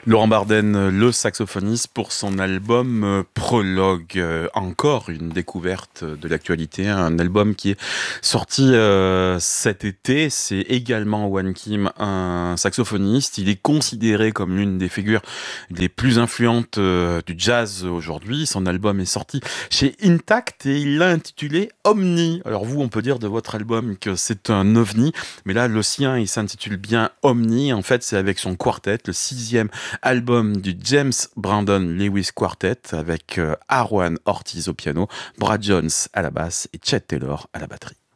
Laurent Barden, le saxophoniste, pour son album Prologue. Encore une découverte de l'actualité, un album qui est sorti cet été. C'est également Wan Kim, un saxophoniste. Il est considéré comme l'une des figures les plus influentes du jazz aujourd'hui. Son album est sorti chez Intact et il l'a intitulé Omni. Alors vous, on peut dire de votre album que c'est un ovni, mais là, le sien, il s'intitule bien Omni. En fait, c'est avec son quartet, le 6e album du James Brandon Lewis Quartet avec Arwan Ortiz au piano, Brad Jones à la basse et Chet Taylor à la batterie.